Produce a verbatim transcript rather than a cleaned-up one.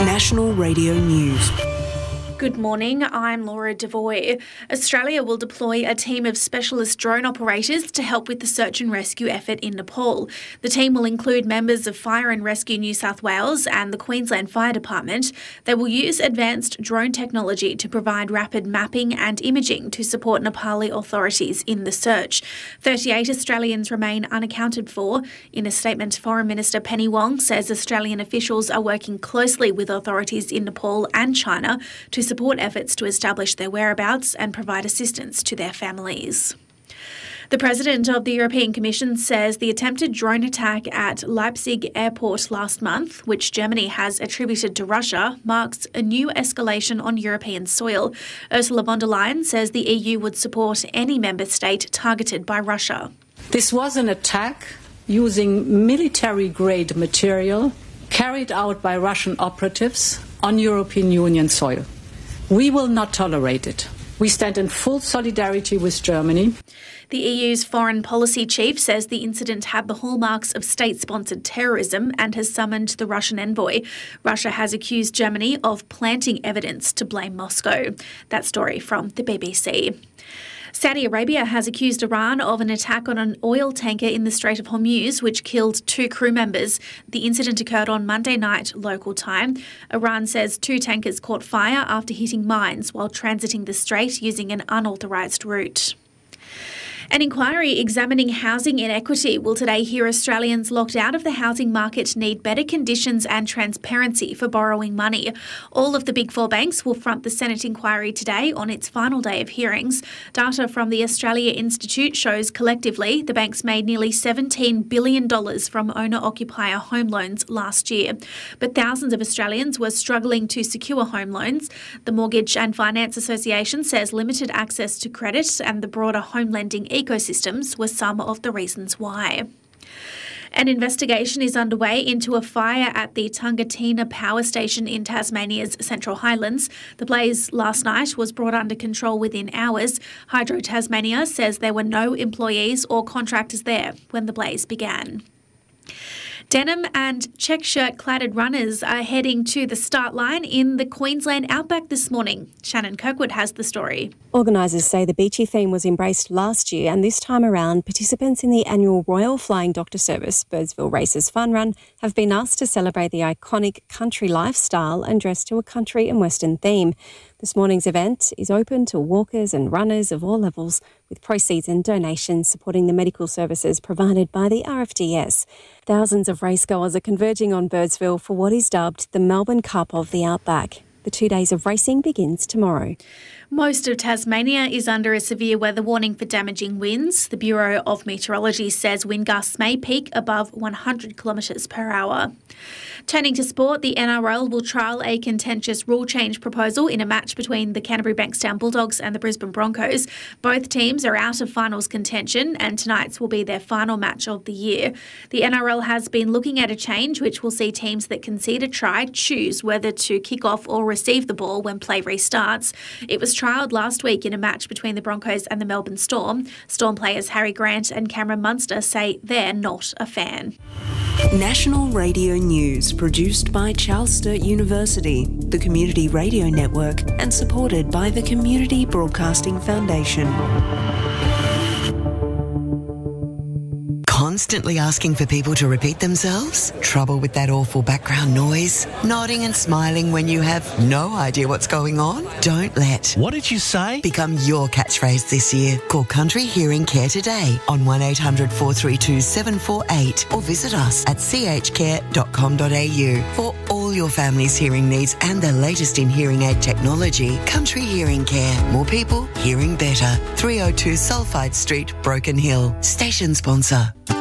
National Radio News. Good morning, I'm Laura Devoy. Australia will deploy a team of specialist drone operators to help with the search and rescue effort in Nepal. The team will include members of Fire and Rescue New South Wales and the Queensland Fire Department. They will use advanced drone technology to provide rapid mapping and imaging to support Nepali authorities in the search. thirty-eight Australians remain unaccounted for. In a statement, Foreign Minister Penny Wong says Australian officials are working closely with authorities in Nepal and China to support efforts to establish their whereabouts and provide assistance to their families. The President of the European Commission says the attempted drone attack at Leipzig airport last month, which Germany has attributed to Russia, marks a new escalation on European soil. Ursula von der Leyen says the E U would support any member state targeted by Russia. This was an attack using military-grade material carried out by Russian operatives on European Union soil. We will not tolerate it. We stand in full solidarity with Germany. The E U's foreign policy chief says the incident had the hallmarks of state-sponsored terrorism and has summoned the Russian envoy. Russia has accused Germany of planting evidence to blame Moscow. That story from the B B C. Saudi Arabia has accused Iran of an attack on an oil tanker in the Strait of Hormuz, which killed two crew members. The incident occurred on Monday night local time. Iran says two tankers caught fire after hitting mines while transiting the strait using an unauthorised route. An inquiry examining housing inequity will today hear Australians locked out of the housing market need better conditions and transparency for borrowing money. All of the Big Four banks will front the Senate inquiry today on its final day of hearings. Data from the Australia Institute shows collectively the banks made nearly seventeen billion dollars from owner-occupier home loans last year. But thousands of Australians were struggling to secure home loans. The Mortgage and Finance Association says limited access to credit and the broader home lending ecosystems were some of the reasons why. An investigation is underway into a fire at the Tungatina Power Station in Tasmania's Central Highlands. The blaze last night was brought under control within hours. Hydro Tasmania says there were no employees or contractors there when the blaze began. Denim and check shirt-cladded runners are heading to the start line in the Queensland Outback this morning. Shannon Kirkwood has the story. Organisers say the beachy theme was embraced last year, and this time around, participants in the annual Royal Flying Doctor Service Birdsville Races Fun Run have been asked to celebrate the iconic country lifestyle and dress to a country and western theme. This morning's event is open to walkers and runners of all levels, with proceeds and donations supporting the medical services provided by the R F D S. Thousands of racegoers are converging on Birdsville for what is dubbed the Melbourne Cup of the Outback. The two days of racing begins tomorrow. Most of Tasmania is under a severe weather warning for damaging winds. The Bureau of Meteorology says wind gusts may peak above one hundred kilometres per hour. Turning to sport, the N R L will trial a contentious rule change proposal in a match between the Canterbury Bankstown Bulldogs and the Brisbane Broncos. Both teams are out of finals contention, and tonight's will be their final match of the year. The N R L has been looking at a change which will see teams that concede a try choose whether to kick off or receive the ball when play restarts. It was trialled last week in a match between the Broncos and the Melbourne Storm. Storm players Harry Grant and Cameron Munster say they're not a fan. National Radio News, produced by Charles Sturt University, the Community Radio Network, and supported by the Community Broadcasting Foundation. Constantly asking for people to repeat themselves? Trouble with that awful background noise? Nodding and smiling when you have no idea what's going on? Don't let What did you say? become your catchphrase this year. Call Country Hearing Care today on one eight hundred four three two seven four eight or visit us at c h care dot com dot a u for all your family's hearing needs and the latest in hearing aid technology. Country Hearing Care. More people hearing better. three oh two Sulphide Street, Broken Hill. Station sponsor.